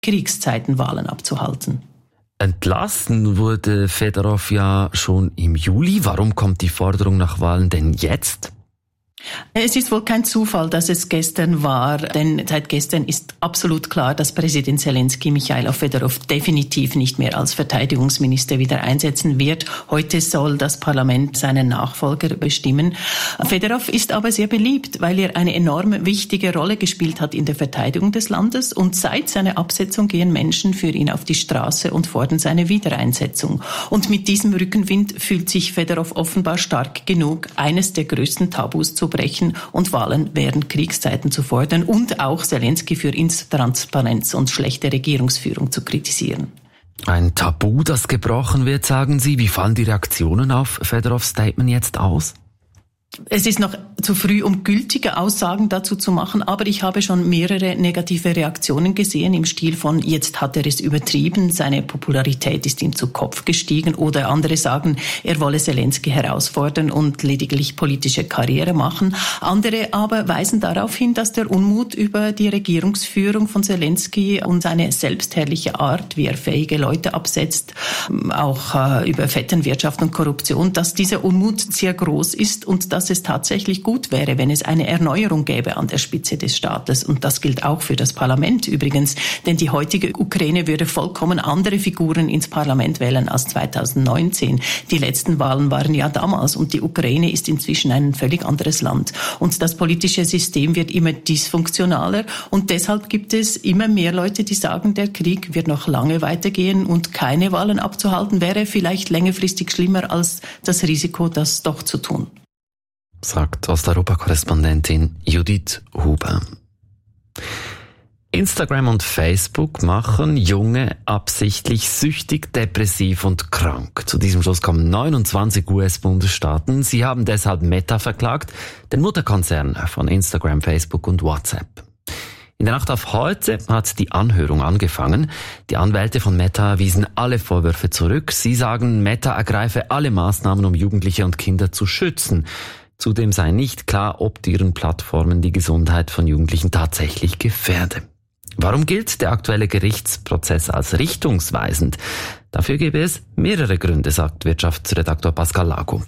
Kriegszeitenwahlen abzuhalten. Entlassen wurde Fedorov ja schon im Juli. Warum kommt die Forderung nach Wahlen denn jetzt? Es ist wohl kein Zufall, dass es gestern war, denn seit gestern ist absolut klar, dass Präsident Zelensky Michailo Fedorov definitiv nicht mehr als Verteidigungsminister wieder einsetzen wird. Heute soll das Parlament seinen Nachfolger bestimmen. Fedorov ist aber sehr beliebt, weil er eine enorm wichtige Rolle gespielt hat in der Verteidigung des Landes, und seit seiner Absetzung gehen Menschen für ihn auf die Straße und fordern seine Wiedereinsetzung. Und mit diesem Rückenwind fühlt sich Fedorov offenbar stark genug, eines der größten Tabus zu brechen und Wahlen während Kriegszeiten zu fordern und auch Zelensky für Intransparenz und schlechte Regierungsführung zu kritisieren. Ein Tabu, das gebrochen wird, sagen Sie. Wie fallen die Reaktionen auf Fedorovs Statement jetzt aus? Es ist noch zu früh, um gültige Aussagen dazu zu machen, aber ich habe schon mehrere negative Reaktionen gesehen im Stil von: jetzt hat er es übertrieben, seine Popularität ist ihm zu Kopf gestiegen, oder andere sagen, er wolle Zelensky herausfordern und lediglich politische Karriere machen. Andere aber weisen darauf hin, dass der Unmut über die Regierungsführung von Zelensky und seine selbstherrliche Art, wie er fähige Leute absetzt, auch über Vetternwirtschaft und Korruption, dass dieser Unmut sehr groß ist und dass es tatsächlich gut wäre, wenn es eine Erneuerung gäbe an der Spitze des Staates. Und das gilt auch für das Parlament übrigens, denn die heutige Ukraine würde vollkommen andere Figuren ins Parlament wählen als 2019. Die letzten Wahlen waren ja damals, und die Ukraine ist inzwischen ein völlig anderes Land. Und das politische System wird immer dysfunktionaler, und deshalb gibt es immer mehr Leute, die sagen, der Krieg wird noch lange weitergehen und keine Wahlen abzuhalten wäre vielleicht längerfristig schlimmer als das Risiko, das doch zu tun. Sagt Osteuropa-Korrespondentin Judith Huber. Instagram und Facebook machen Junge absichtlich süchtig, depressiv und krank. Zu diesem Schluss kommen 29 US-Bundesstaaten. Sie haben deshalb Meta verklagt, den Mutterkonzern von Instagram, Facebook und WhatsApp. In der Nacht auf heute hat die Anhörung angefangen. Die Anwälte von Meta wiesen alle Vorwürfe zurück. Sie sagen, Meta ergreife alle Maßnahmen, um Jugendliche und Kinder zu schützen. Zudem sei nicht klar, ob deren Plattformen die Gesundheit von Jugendlichen tatsächlich gefährde. Warum gilt der aktuelle Gerichtsprozess als richtungsweisend? Dafür gäbe es mehrere Gründe, sagt Wirtschaftsredaktor Pascal Lago.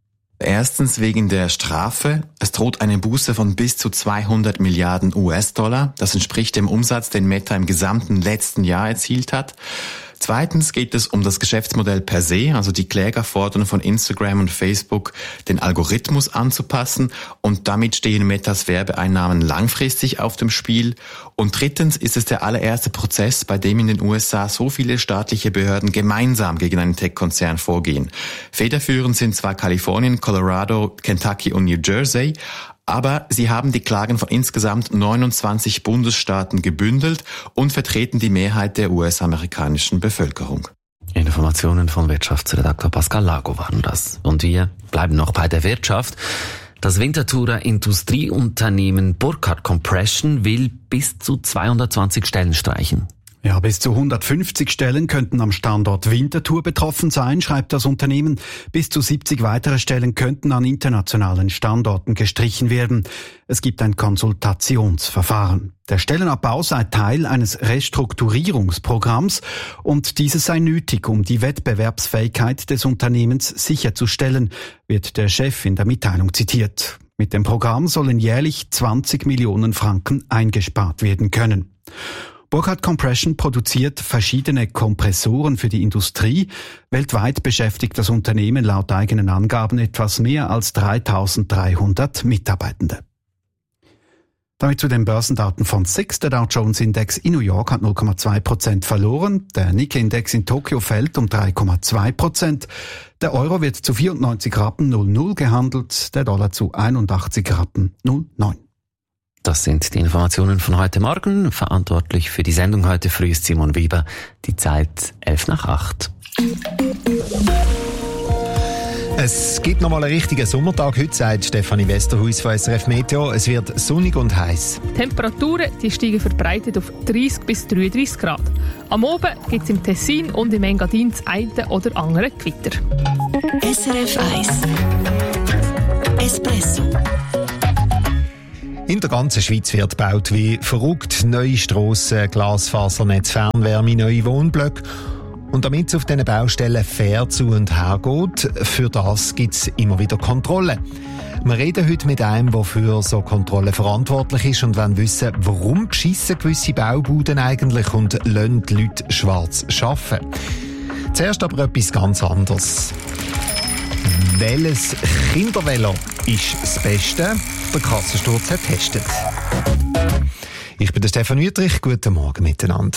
Erstens wegen der Strafe. Es droht eine Buße von bis zu 200 Milliarden US-Dollar. Das entspricht dem Umsatz, den Meta im gesamten letzten Jahr erzielt hat. Zweitens geht es um das Geschäftsmodell per se, also die Kläger fordern von Instagram und Facebook, den Algorithmus anzupassen, und damit stehen Metas Werbeeinnahmen langfristig auf dem Spiel. Und drittens ist es der allererste Prozess, bei dem in den USA so viele staatliche Behörden gemeinsam gegen einen Tech-Konzern vorgehen. Federführend sind zwar Kalifornien, Colorado, Kentucky und New Jersey, aber sie haben die Klagen von insgesamt 29 Bundesstaaten gebündelt und vertreten die Mehrheit der US-amerikanischen Bevölkerung. Informationen von Wirtschaftsredaktor Pascal Lago waren das. Und wir bleiben noch bei der Wirtschaft. Das Winterthurer Industrieunternehmen Burkhardt Compression will bis zu 220 Stellen streichen. Ja, bis zu 150 Stellen könnten am Standort Winterthur betroffen sein, schreibt das Unternehmen. Bis zu 70 weitere Stellen könnten an internationalen Standorten gestrichen werden. Es gibt ein Konsultationsverfahren. Der Stellenabbau sei Teil eines Restrukturierungsprogramms und dieses sei nötig, um die Wettbewerbsfähigkeit des Unternehmens sicherzustellen, wird der Chef in der Mitteilung zitiert. Mit dem Programm sollen jährlich 20 Millionen Franken eingespart werden können. Burkhardt Compression produziert verschiedene Kompressoren für die Industrie. Weltweit beschäftigt das Unternehmen laut eigenen Angaben etwas mehr als 3.300 Mitarbeitende. Damit zu den Börsendaten von SIX. Der Dow Jones Index in New York hat 0,2% verloren. Der Nikkei-Index in Tokio fällt um 3,2%. Der Euro wird zu 94 Rappen 0,0 gehandelt, der Dollar zu 81 Rappen 0,9. Das sind die Informationen von heute Morgen. Verantwortlich für die Sendung heute früh ist Simon Weber. Die Zeit 7:11. Es gibt nochmal einen richtigen Sommertag heute, sagt Stefanie Westerhuis von SRF Meteo. Es wird sonnig und heiß. Temperaturen die steigen verbreitet auf 30 bis 33 Grad. Am Abend gibt es im Tessin und im Engadin das eine oder andere Gewitter. SRF 1 Espresso. In der ganzen Schweiz wird gebaut wie verrückt. Neue Strassen, Glasfasernetz, Fernwärme, neue Wohnblöcke. Und damit es auf diesen Baustellen fair zu und her geht, für das gibt es immer wieder Kontrollen. Wir reden heute mit einem, der für so Kontrollen verantwortlich ist und wollen wissen, warum beschissen gewisse Baubuden eigentlich und lassen die Leute schwarz arbeiten. Zuerst aber etwas ganz anderes. Welches Kindervelo ist das Beste? Der Kassensturz hat getestet. Ich bin der Stefan Wüttrich. Guten Morgen miteinander.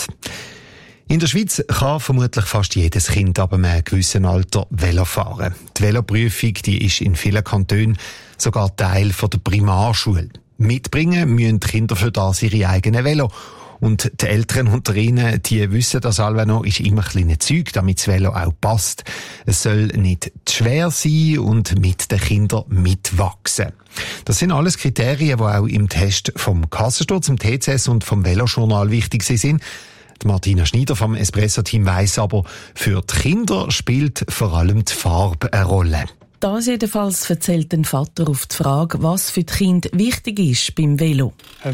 In der Schweiz kann vermutlich fast jedes Kind ab einem gewissen Alter Velo fahren. Die Veloprüfung, die ist in vielen Kantonen sogar Teil der Primarschule. Mitbringen müssen die Kinder für das ihre eigenen Velo. Und die Eltern unter ihnen, die wissen, dass alle noch ist immer kleine Zeug, damit das Velo auch passt. Es soll nicht zu schwer sein und mit den Kindern mitwachsen. Das sind alles Kriterien, die auch im Test vom Kassensturz, im TCS und vom Velojournal wichtig sind. Die Martina Schneider vom Espresso-Team weiss aber, für die Kinder spielt vor allem die Farbe eine Rolle. Das jedenfalls erzählt ein Vater auf die Frage, was für die Kinder wichtig ist beim Velo.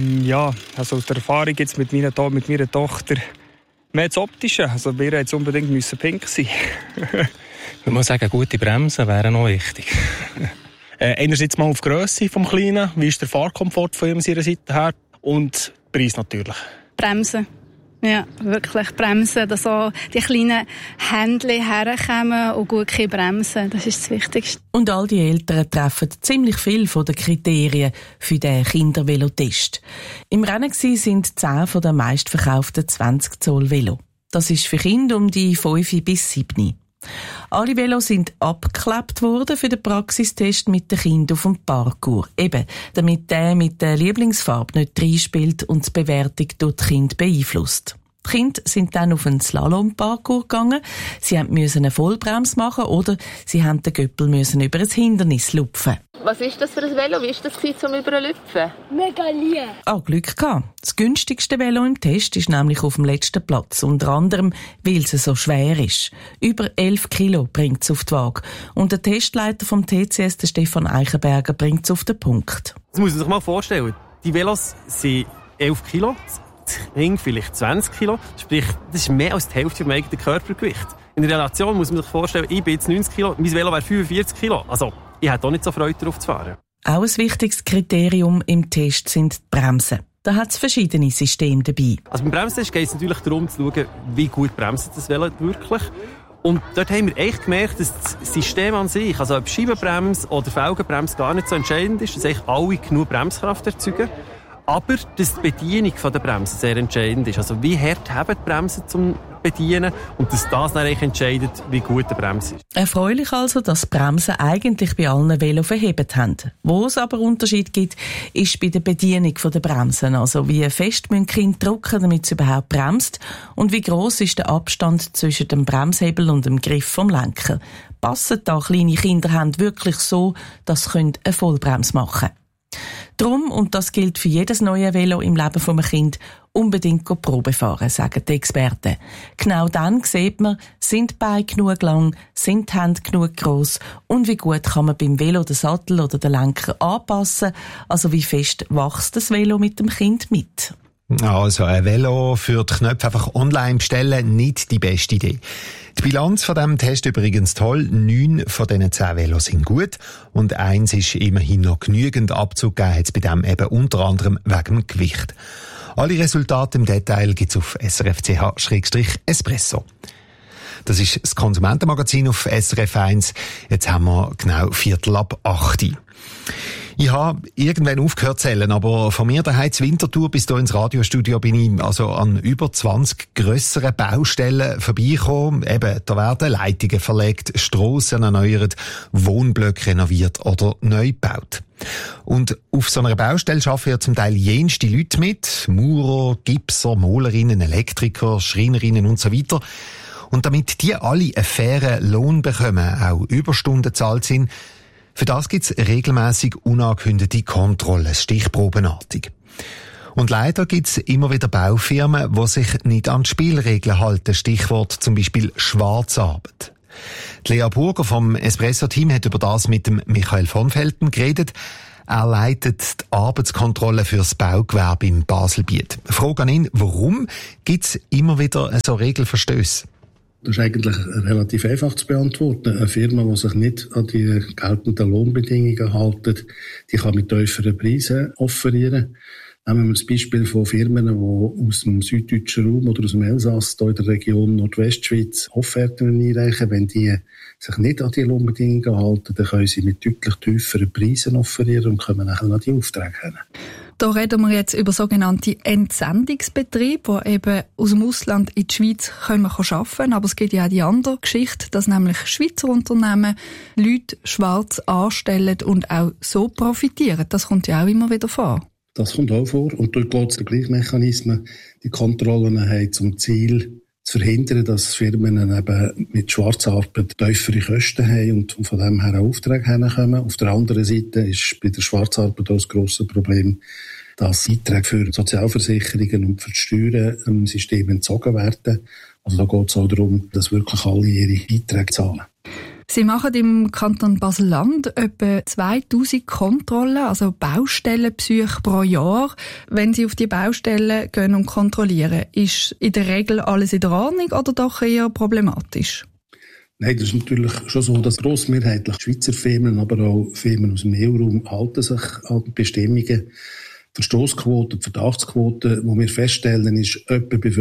Also aus der Erfahrung jetzt mit meiner Tochter mehr das Optische. Also wir jetzt unbedingt müssen pink sein. Ich muss sagen, gute Bremsen wären auch wichtig. Einerseits mal auf die Grösse vom Kleinen, wie ist der Fahrkomfort von ihm seiner Seite her und Preis natürlich. Bremsen. Ja, wirklich bremsen, dass auch die kleinen Händchen herkommen und gut bremsen. Das ist das Wichtigste. Und all die Eltern treffen ziemlich viel von den Kriterien für den Kindervelotest. Im Rennen sind 10 von den meistverkauften 20 Zoll Velo. Das ist für Kinder um die 5 bis 7. Alle Velos sind abgeklebt worden für den Praxistest mit den Kindern auf dem Parcours. Eben, damit der mit der Lieblingsfarbe nicht reinspielt und die Bewertung durch die Kinder beeinflusst. Die Kinder sind dann auf einen Slalom-Parcours gegangen. Sie mussten eine Vollbremse machen oder sie mussten den Göppel über ein Hindernis lupfen. Was ist das für ein Velo? Wie ist das zum Überlüpfen? Mega lieb. Glück gehabt. Das günstigste Velo im Test ist nämlich auf dem letzten Platz. Unter anderem, weil es so schwer ist. Über 11 Kilo bringt es auf die Waage. Und der Testleiter vom TCS, der Stefan Eichenberger, bringt es auf den Punkt. Das muss man sich mal vorstellen. Die Velos sind 11 Kilo. Das Ring vielleicht 20 Kilo. Sprich, das ist mehr als die Hälfte vom eigenen Körpergewicht. In Relation muss man sich vorstellen, ich bin jetzt 90 Kilo, mein Velo wäre 45 Kilo. Also, ich hätte auch nicht so Freude darauf zu fahren. Auch ein wichtiges Kriterium im Test sind die Bremsen. Da hat es verschiedene Systeme dabei. Also beim Bremstest geht es natürlich darum, zu schauen, wie gut bremst das Velo wirklich. Und dort haben wir echt gemerkt, dass das System an sich, also ob Scheibenbremse oder Felgenbremse, gar nicht so entscheidend ist, dass eigentlich alle genug Bremskraft erzeugen. Aber dass die Bedienung der Bremse sehr entscheidend ist. Also wie hart haben die Bremsen zum Bedienen und dass das dann eigentlich entscheidet, wie gut die Bremse ist. Erfreulich also, dass die Bremsen eigentlich bei allen Velos verhebt haben. Wo es aber Unterschied gibt, ist bei der Bedienung der Bremsen. Also wie fest müssen die Kinder drücken, damit es überhaupt bremst und wie gross ist der Abstand zwischen dem Bremshebel und dem Griff vom Lenker. Passen da kleine Kinderhände wirklich so, dass sie eine Vollbremse machen können? Drum, und das gilt für jedes neue Velo im Leben von einem Kind, unbedingt Probe fahren, sagen die Experten. Genau dann sieht man, sind die Beine genug lang, sind die Hände genug gross und wie gut kann man beim Velo den Sattel oder den Lenker anpassen, also wie fest wächst das Velo mit dem Kind mit. Also ein Velo für die Knöpfe einfach online bestellen, nicht die beste Idee. Die Bilanz von diesem Test übrigens toll. 9 von diesen 10 Velos sind gut und 1 ist immerhin noch genügend Abzug gegeben, hat es bei dem eben unter anderem wegen dem Gewicht. Alle Resultate im Detail gibt's auf srf.ch/espresso. Das ist das Konsumentenmagazin auf SRF 1. Jetzt haben wir genau 7:45. Ich habe irgendwann aufgehört zu zählen, aber von mir daheim zur Winterthur bis hier ins Radiostudio bin ich also an über 20 grösseren Baustellen vorbeigekommen. Eben, da werden Leitungen verlegt, Strassen erneuert, Wohnblöcke renoviert oder neu gebaut. Und auf so einer Baustelle arbeiten ja zum Teil jenste Leute mit. Maurer, Gipser, Malerinnen, Elektriker, Schreinerinnen und so weiter. Und damit die alle einen fairen Lohn bekommen, auch Überstunden gezahlt sind, für das gibt's regelmäßig unangekündigte Kontrollen, stichprobenartig. Und leider gibt's immer wieder Baufirmen, die sich nicht an die Spielregeln halten. Stichwort zum Beispiel Schwarzarbeit. Die Lea Burger vom Espresso-Team hat über das mit dem Michael von Velten geredet. Er leitet die Arbeitskontrolle für das Baugewerbe im Baselbiet. Frage an ihn, warum gibt es immer wieder so Regelverstöße? Das ist eigentlich relativ einfach zu beantworten. Eine Firma, die sich nicht an die geltenden Lohnbedingungen hält, die kann mit tieferen Preisen offerieren. Nehmen wir das Beispiel von Firmen, die aus dem süddeutschen Raum oder aus dem Elsass, hier in der Region Nordwestschweiz, Offerten einreichen. Wenn die sich nicht an die Lohnbedingungen halten, dann können sie mit deutlich tieferen Preisen offerieren und kommen nachher an die Aufträge hin. Da reden wir jetzt über sogenannte Entsendungsbetriebe, die eben aus dem Ausland in die Schweiz arbeiten können. Aber es gibt ja auch die andere Geschichte, dass nämlich Schweizer Unternehmen Leute schwarz anstellen und auch so profitieren. Das kommt ja auch immer wieder vor. Das kommt auch vor. Und dort geht es den gleichen Mechanismen. Die Kontrollen haben zum Ziel, zu verhindern, dass Firmen eben mit Schwarzarbeit tiefere Kosten haben und von dem her auch Aufträge herkommen. Auf der anderen Seite ist bei der Schwarzarbeit auch das grosse Problem, dass Beiträge für Sozialversicherungen und für die Steuern im System entzogen werden. Also da geht es auch darum, dass wirklich alle ihre Beiträge zahlen. Sie machen im Kanton Basel-Land etwa 2000 Kontrollen, also Baustellenbesuche pro Jahr. Wenn Sie auf die Baustellen gehen und kontrollieren, ist in der Regel alles in der Ordnung oder doch eher problematisch? Nein, das ist natürlich schon so, dass grossmehrheitlich Schweizer Firmen, aber auch Firmen aus dem EU-Raum halten sich an die Bestimmungen. Die Verstossquote, die Verdachtsquote, die wir feststellen, ist etwa bei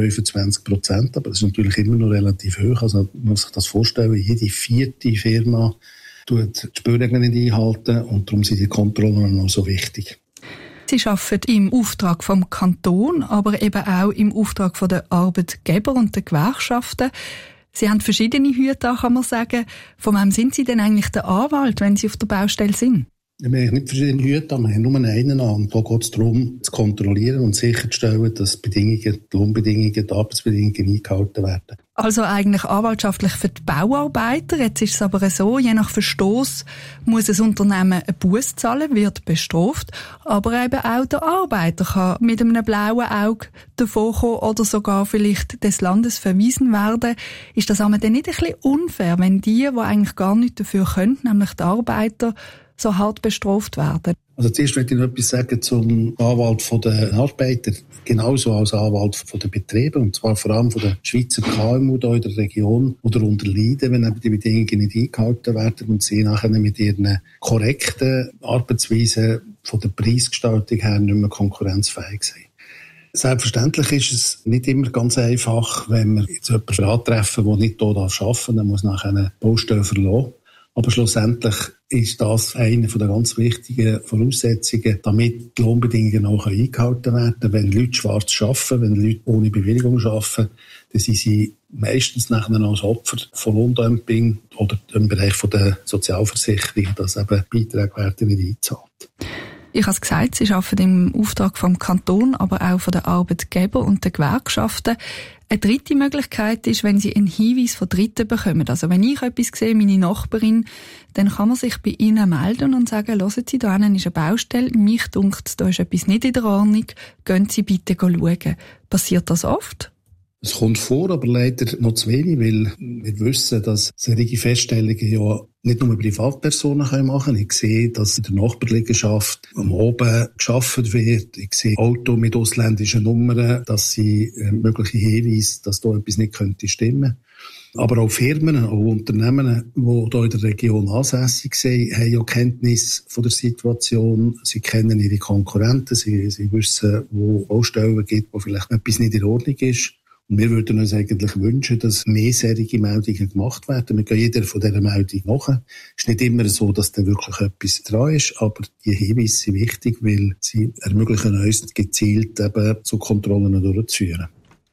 25%, aber das ist natürlich immer noch relativ hoch. Also man muss sich das vorstellen, jede 4. Firma tut die Spielregeln nicht einhalten und darum sind die Kontrollen noch so wichtig. Sie arbeiten im Auftrag vom Kanton, aber eben auch im Auftrag der Arbeitgeber und der Gewerkschaften. Sie haben verschiedene Hüte an, kann man sagen. Von wem sind Sie denn eigentlich der Anwalt, wenn Sie auf der Baustelle sind? Wir haben nicht verschiedene Hüte an, wir haben nur einen an. Und da geht es darum, zu kontrollieren und sicherzustellen, dass die Lohnbedingungen, die Arbeitsbedingungen eingehalten werden. Also eigentlich anwaltschaftlich für die Bauarbeiter. Jetzt ist es aber so, je nach Verstoß muss ein Unternehmen einen Buß zahlen, wird bestraft. Aber eben auch der Arbeiter kann mit einem blauen Auge davonkommen oder sogar vielleicht des Landes verwiesen werden. Ist das aber dann nicht ein bisschen unfair, wenn die eigentlich gar nichts dafür können, nämlich die Arbeiter, so hart bestraft werden? Also zuerst möchte ich noch etwas sagen zum Anwalt der Arbeiter, genauso als Anwalt der Betriebe, und zwar vor allem von den Schweizer KMU hier in der Region, die darunter leiden, wenn eben die Bedingungen nicht eingehalten werden und sie nachher mit ihren korrekten Arbeitsweisen von der Preisgestaltung her nicht mehr konkurrenzfähig sind. Selbstverständlich ist es nicht immer ganz einfach, wenn wir jetzt jemanden antreffen, der nicht hier arbeiten darf, dann muss nachher eine Baustelle verlassen. Aber schlussendlich ist das eine der ganz wichtigen Voraussetzungen, damit die Lohnbedingungen auch eingehalten werden können. Wenn Leute schwarz arbeiten, wenn Leute ohne Bewilligung arbeiten, dann sind sie meistens nachher als Opfer von Lohndumping oder im Bereich der Sozialversicherung, dass eben Beiträge werden nicht eingezahlt. Ich habe es gesagt, Sie arbeiten im Auftrag vom Kanton, aber auch von den Arbeitgebern und den Gewerkschaften. Eine dritte Möglichkeit ist, wenn Sie einen Hinweis von Dritten bekommen. Also wenn ich etwas sehe, meine Nachbarin, dann kann man sich bei Ihnen melden und sagen, hören Sie, da hinten ist eine Baustelle, mich dunkt, da ist etwas nicht in der Ordnung, gehen Sie bitte schauen. Passiert das oft? Es kommt vor, aber leider noch zu wenig, weil wir wissen, dass solche Feststellungen ja nicht nur Privatpersonen machen können. Ich sehe, dass in der Nachbarliegenschaft am Oben geschaffen wird. Ich sehe Autos mit ausländischen Nummern, dass sie mögliche Hinweise, dass da etwas nicht könnte stimmen. Aber auch Firmen, auch Unternehmen, die hier in der Region ansässig sind, haben ja Kenntnis von der Situation. Sie kennen ihre Konkurrenten, sie wissen, wo Baustellen gibt, wo vielleicht etwas nicht in Ordnung ist. Und wir würden uns eigentlich wünschen, dass mehr solche Meldungen gemacht werden. Wir gehen jeder von dieser Meldung nach. Es ist nicht immer so, dass da wirklich etwas dran ist, aber die Hinweise sind wichtig, weil sie ermöglichen uns gezielt eben zu Kontrollen durchzuführen.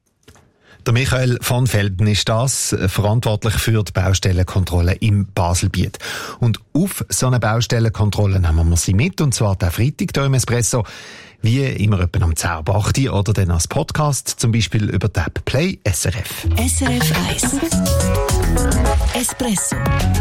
Der Michael van Velden ist das, verantwortlich für die Baustellenkontrolle im Baselbiet. Und auf so eine Baustellenkontrolle nehmen wir sie mit, und zwar den Freitag hier im Espresso. Wie immer etwa am 10:08 oder dann als Podcast, zum Beispiel über die App Play SRF. SRF 1 Espresso.